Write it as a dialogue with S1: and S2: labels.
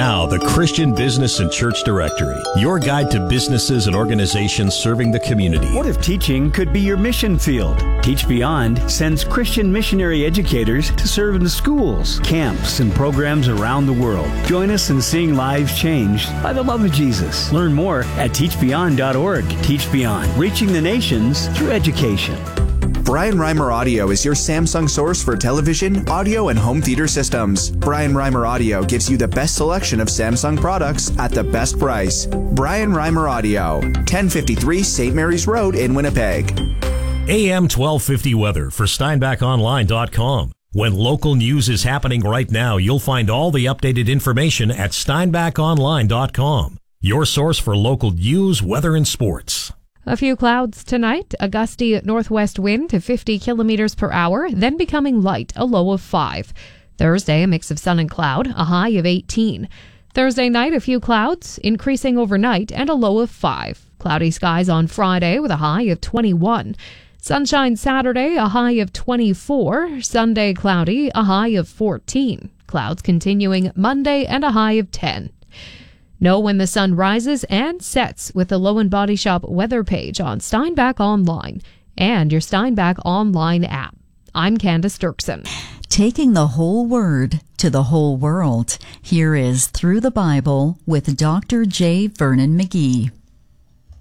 S1: Now, the Christian Business and Church Directory, your guide to businesses and organizations serving the community.
S2: What if teaching could be your mission field? Teach Beyond sends Christian missionary educators to serve in schools, camps, and programs around the world. Join us in seeing lives changed by the love of Jesus. Learn more at teachbeyond.org. Teach Beyond, reaching the nations through education.
S3: Brian Reimer Audio is your Samsung source for television, audio, and home theater systems. Brian Reimer Audio gives you the best selection of Samsung products at the best price. Brian Reimer Audio, 1053 St. Mary's Road in Winnipeg.
S1: AM 1250 weather for SteinbachOnline.com. When local news is happening right now, you'll find all the updated information at SteinbachOnline.com. Your source for local news, weather, and sports.
S4: A few clouds tonight, a gusty northwest wind to 50 kilometers per hour, then becoming light, a low of 5. Thursday, a mix of sun and cloud, a high of 18. Thursday night, a few clouds, increasing overnight, and a low of 5. Cloudy skies on Friday with a high of 21. Sunshine Saturday, a high of 24. Sunday, cloudy, a high of 14. Clouds continuing Monday and a high of 10. Know when the sun rises and sets with the Low & Body Shop weather page on Steinbach Online and your Steinbach Online app. I'm Candace Dirksen.
S5: Taking the whole word to the whole world. Here is Through the Bible with Dr. J. Vernon McGee.